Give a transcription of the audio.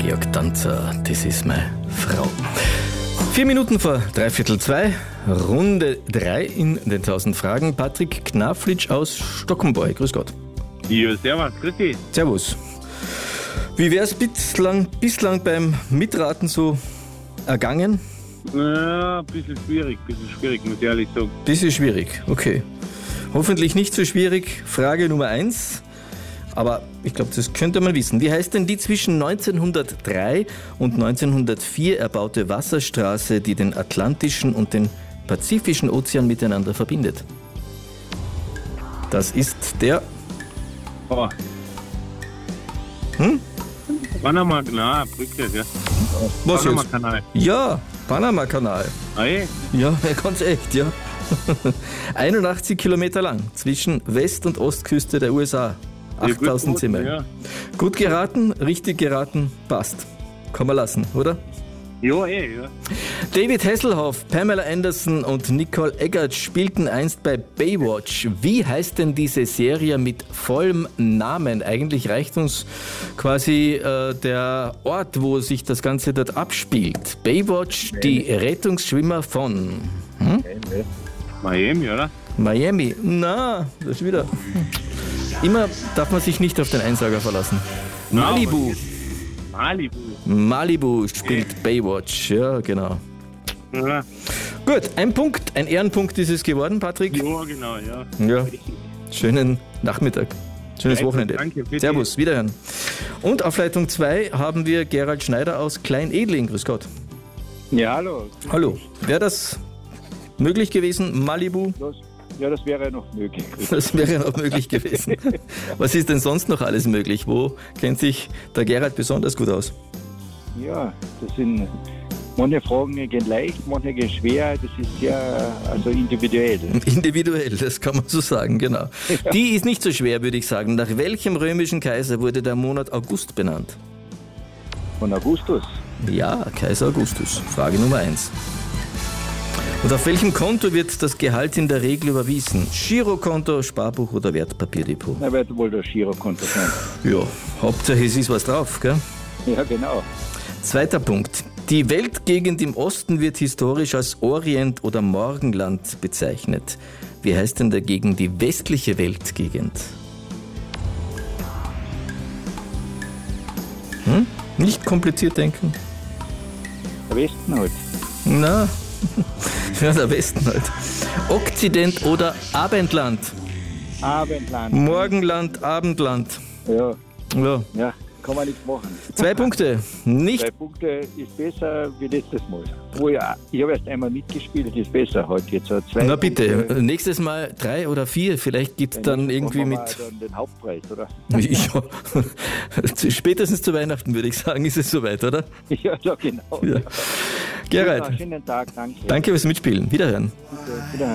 Georg Danzer, das ist meine Frau. 4 Minuten vor 2:15, Runde 3 in den 1000 Fragen. Patrick Knaflitsch aus Stockenbräu. Grüß Gott. Ja, servus, grüß dich. Servus. Wie wäre es bislang beim Mitraten so ergangen? Ja, ein bisschen schwierig, muss ich ehrlich sagen. Bisschen schwierig, okay. Hoffentlich nicht so schwierig. Frage Nummer 1. Aber ich glaube, das könnte man wissen. Wie heißt denn die zwischen 1903 und 1904 erbaute Wasserstraße, die den Atlantischen und den Pazifischen Ozean miteinander verbindet? Das ist der... Oh. Panama-Kanal, ja. Was jetzt? Panama-Kanal. Ja, Panama-Kanal. Hey. Ja, ganz echt, ja. 81 Kilometer lang zwischen West- und Ostküste der USA. 8000 Zimmer. Ja. Gut geraten, richtig geraten, passt. Kann man lassen, oder? Ja. David Hasselhoff, Pamela Anderson und Nicole Eggert spielten einst bei Baywatch. Wie heißt denn diese Serie mit vollem Namen? Eigentlich reicht uns quasi der Ort, wo sich das Ganze dort abspielt. Baywatch, die Rettungsschwimmer von... Miami, oder? Miami. Na, das ist wieder... Immer darf man sich nicht auf den Einsager verlassen. Malibu. Malibu spielt Baywatch, ja, genau. Ja. Gut, ein Punkt, ein Ehrenpunkt ist es geworden, Patrick. Ja, genau, ja. Ja, schönen Nachmittag, schönes Wochenende. Danke, bitte. Servus, wiederhören. Und auf Leitung 2 haben wir Gerald Schneider aus Klein-Edling. Grüß Gott. Ja, hallo. Hallo, wäre das möglich gewesen, Malibu? Ja, das wäre noch möglich. Das wäre noch möglich gewesen. Was ist denn sonst noch alles möglich? Wo kennt sich der Gerald besonders gut aus? Ja, das sind manche Fragen gehen leicht, manche gehen schwer. Das ist ja also individuell. Individuell, das kann man so sagen, genau. Ja. Die ist nicht so schwer, würde ich sagen. Nach welchem römischen Kaiser wurde der Monat August benannt? Von Augustus. Ja, Kaiser Augustus. Frage Nummer 1. Und auf welchem Konto wird das Gehalt in der Regel überwiesen? Girokonto, Sparbuch oder Wertpapierdepot? Na, wird wohl das Girokonto sein. Ja, Hauptsache es ist was drauf, gell? Ja, genau. Zweiter Punkt. Die Weltgegend im Osten wird historisch als Orient oder Morgenland bezeichnet. Wie heißt denn dagegen die westliche Weltgegend? Nicht kompliziert denken? Der Westen halt. Na, ja, der Westen halt. Okzident oder Abendland? Abendland. Morgenland, Abendland. Ja, Ja. kann man nichts machen. 2 Punkte. Nicht. 2 Punkte ist besser wie letztes Mal. Ich habe erst einmal mitgespielt, das ist besser heute. Jetzt so 2 Na bitte, Punkte. nächstes Mal 3 oder 4. Vielleicht gibt es dann irgendwie Machen wir mit. dann den Hauptpreis, oder? Ja, spätestens zu Weihnachten würde ich sagen, ist es soweit, oder? Ja, genau. Ja. Gerald, Schönen Tag, danke. danke fürs Mitspielen. Wiederhören. Bitte, wiederhören.